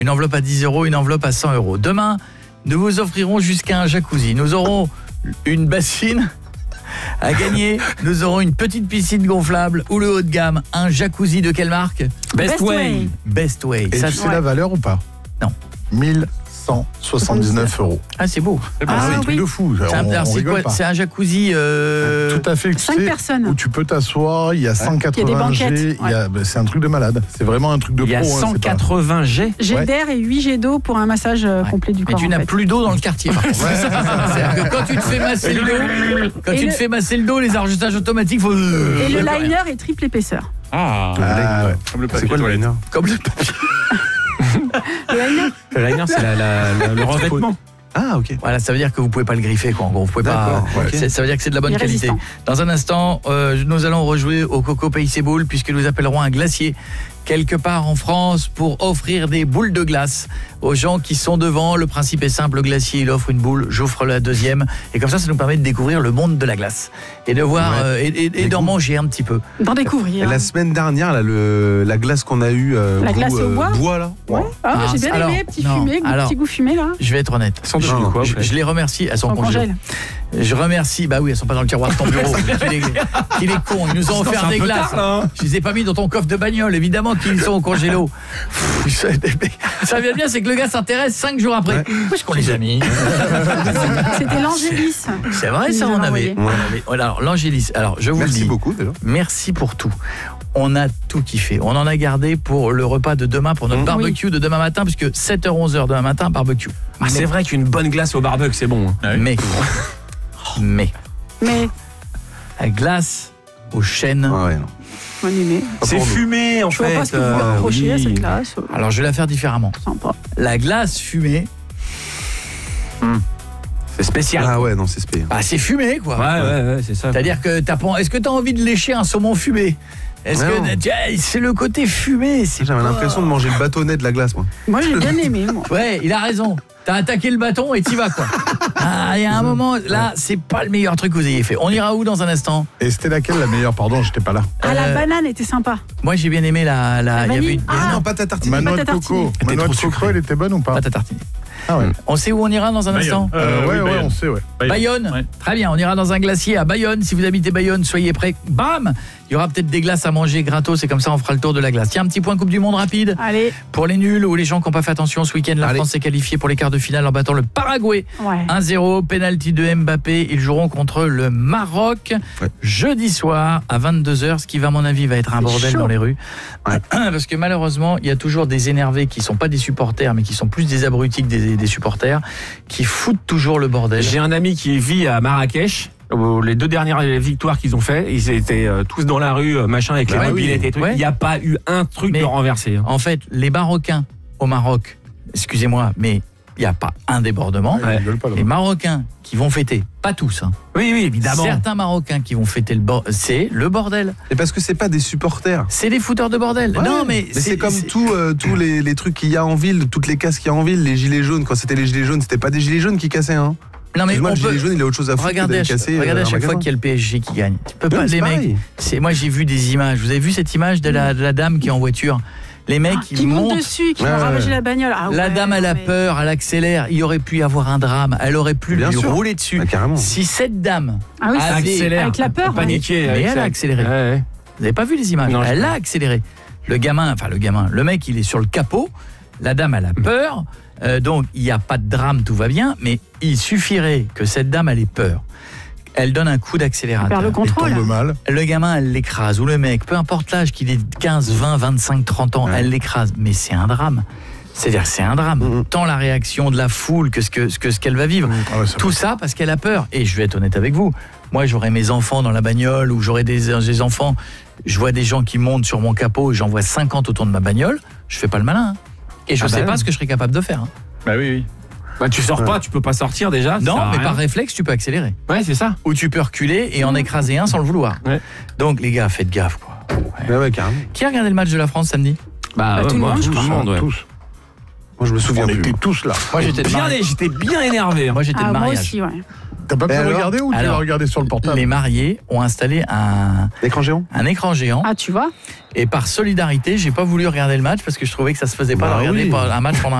Une enveloppe à 10 €, une enveloppe à 100 €. Demain, nous vous offrirons jusqu'à un jacuzzi. Nous aurons une bassine à gagner. Nous aurons une petite piscine gonflable ou le haut de gamme. Un jacuzzi de quelle marque ? Best Way. Best Way. Et Ça, tu sais la valeur ou pas ? Non. 1179 €. Ah, c'est beau. C'est un truc de fou. Alors, On c'est rigole quoi ? pas. C'est un jacuzzi Tout à fait. 5 personnes. Où tu peux t'asseoir, il y a 180 Il y a des banquettes, G, c'est un truc de malade. C'est vraiment un truc de pro. Il y a 180 G. Jet d'air et 8 jets d'eau pour un massage complet du Mais corps. tu en n'as fait. plus d'eau dans le quartier, par contre. C'est-à-dire que quand tu te fais masser le dos, te fais masser le dos, les enregistrages automatiques, faut... Et le liner est triple épaisseur. Ah, Ouais. Comme le papier C'est quoi le toilette. liner ? Comme le papier. Le liner le liner, c'est le revêtement. Ah, ok. Voilà, ça veut dire que vous pouvez pas le griffer, quoi. En gros, vous pouvez pas. D'accord, ok. Ça veut dire que c'est de la bonne Il est qualité. résistant. Dans un instant, nous allons rejouer au Coco Pays ses boules, puisque nous appellerons un glacier quelque part en France pour offrir des boules de glace aux gens qui sont devant. Le principe est simple, le glacier il offre une boule, j'offre la deuxième, et comme ça nous permet de découvrir le monde de la glace et de voir et d'en manger un petit peu. D'en découvrir. Et la semaine dernière, là, la glace qu'on a eue, La glace au bois là. Ouais. Ah, Ah, j'ai bien alors, aimé, petit non, fumé, alors- petit goût fumé là. Je vais être honnête. Sans dessus, quoi. Je les remercie. Elles sont En congélées. congèle. Je remercie. Bah oui, elles sont pas dans le tiroir de ton bureau. Qu'il est con. Ils nous ont offert des glaces. Je les ai pas mis dans ton coffre de bagnole. Évidemment qu'ils sont au congélo. Ça vient bien, c'est que le gars s'intéresse 5 jours après. Où est-ce qu'on les a mis ? C'était l'Angélis. C'est vrai, Ils ça nous on ont avait. envoyé. Alors l'Angélis. Alors je vous le Merci dis. beaucoup déjà. Merci pour tout. On a tout kiffé. On en a gardé pour le repas de demain, pour notre barbecue de demain matin, puisque 7h-11h demain matin, barbecue. Ah, c'est vrai qu'une bonne glace au barbecue, c'est bon. Mais Mais, la glace aux chênes. Ah ouais, non. on aimait. C'est fumé, en Je vois fait. pas ce que vous pouvez reprocher à cette glace. Alors je vais la faire différemment. Sympa. La glace fumée, C'est spécial. Ah ouais, non, c'est spé. bah c'est fumé quoi. Ouais, c'est ça. C'est-à-dire que est-ce que tu as envie de lécher un saumon fumé ? Est-ce Non. que c'est le côté fumé, c'est J'avais pas- l'impression de manger le bâtonnet de la glace, moi. Moi, j'ai bien aimé, moi. Ouais, il a raison. T'as attaqué le bâton et t'y vas quoi. Ah, il y a un moment là, c'est pas le meilleur truc que vous ayez fait. On ira où dans un instant ? Et c'était laquelle la meilleure ? Pardon, j'étais pas là. Ah, la banane était sympa. Moi j'ai bien aimé la il y avait vanille. une Ah. non, pas ta tartine. Manoix de pâte à coco. tartiner. était Manoix trop de coco, sucrée. elle était bonne ou pas ? pâte à tartiner. Ah ouais. On sait où on ira dans un instant ? Ouais, Bayonne. on sait, ouais. Bayonne. Ouais. Très bien, on ira dans un glacier à Bayonne. Si vous habitez Bayonne, soyez prêts. Bam ! Il y aura peut-être des glaces à manger gratos et comme ça on fera le tour de la glace. Tiens, un petit point Coupe du Monde rapide. Allez, Pour les nuls ou les gens qui n'ont pas fait attention ce week-end, la Allez. France s'est qualifiée pour les quarts de finale en battant le Paraguay. ouais. 1-0, penalty de Mbappé. Ils joueront contre le Maroc jeudi soir à 22h, ce qui va à mon avis va être un bordel chaud. dans les rues. Ouais. Parce que malheureusement, il y a toujours des énervés qui sont pas des supporters mais qui sont plus des abrutis que des supporters qui foutent toujours le bordel. J'ai un ami qui vit à Marrakech. Les 2 dernières victoires qu'ils ont fait, ils étaient tous dans la rue, machin, avec les Bah oui. mobilettes et tout. Ouais. Il n'y a pas eu un truc Mais- de renversé. En fait, les Marocains au Maroc, excusez-moi, mais il n'y a pas un débordement. Ils rigolent pas, là. Les Marocains qui vont fêter, pas tous, hein. Oui, évidemment. Certains Marocains qui vont fêter c'est le bordel. Et parce que c'est pas des supporters. C'est des fouteurs de bordel. Ouais, Non, mais c'est comme tous les trucs qu'il y a en ville, toutes les casses qu'il y a en ville, les gilets jaunes. Quand c'était les gilets jaunes, c'était pas des gilets jaunes qui cassaient, hein. Non, mais Excuse-moi, on le gilet peut... jaune, il a autre chose à foutre que Regardez d'aller casser. à un chaque fois magasin. qu'il y a le PSG qui gagne. Tu peux Ouais, pas, mais c'est les mecs. pareil. Moi, j'ai vu des images. Vous avez vu cette image de la dame qui est en voiture ? Les mecs, Qui ils monte montent. dessus, qui Ouais, vont ouais. ravager la bagnole. Ah, La ouais, dame, elle a mais- peur, elle accélère. Il aurait pu y avoir un drame. Elle aurait pu Bien lui sûr. rouler dessus. Ah, carrément. Si cette dame Ah oui, avait- Accélère. avec la peur, Paniquer. Mais avec elle ça. a accéléré. Ouais. Vous n'avez pas vu les images ? Non, Elle a accéléré. Le mec, il est sur le capot. La dame, elle a peur. Donc, il n'y a pas de drame, tout va bien. Mais il suffirait que cette dame, elle ait peur. Elle donne un coup perd d'accélérateur. le Il contrôle. tombe mal. Le gamin, elle l'écrase. Ou le mec, peu importe l'âge, qu'il ait 15, 20, 25, 30 ans, elle l'écrase. Mais c'est un drame. C'est-à-dire, c'est un drame. Tant la réaction de la foule que ce qu'elle va vivre. Ah ouais, ça Tout ça parce qu'elle a peur. Et je vais être honnête avec vous. Moi, j'aurais mes enfants dans la bagnole ou j'aurais des enfants. Je vois des gens qui montent sur mon capot et j'en vois 50 autour de ma bagnole. Je fais pas le malin. Hein. Et je sais pas ce que je serais capable de faire. Hein. Bah oui. Bah, tu sors pas, tu peux pas sortir déjà. ça Non, sert à mais rien. par réflexe, tu peux accélérer. Ouais, c'est ça. Ou tu peux reculer et en écraser un sans le vouloir. Ouais. Donc, les gars, faites gaffe, quoi. Ouais, ouais, carrément. Qui a regardé le match de la France samedi ? Bah, tout le moi, monde, je tout le monde, ouais. Tous. Moi, je me souviens On plus. était tous là. Moi, j'étais de mariage. J'étais bien énervé. hein. Moi, j'étais de Ah, moi mariage. aussi, ouais. T'as pas pu Et le alors regarder ou tu l'as Alors, regardé sur le portable? Les mariés ont installé L'écran géant. un écran géant Ah, tu vois. et par solidarité, j'ai pas voulu regarder le match parce que je trouvais que ça se faisait pas Bah de regarder oui. un match pendant